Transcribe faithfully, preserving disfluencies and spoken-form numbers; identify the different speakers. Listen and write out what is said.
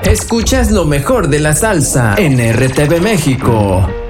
Speaker 1: Escuchas lo mejor de la salsa en R T V México.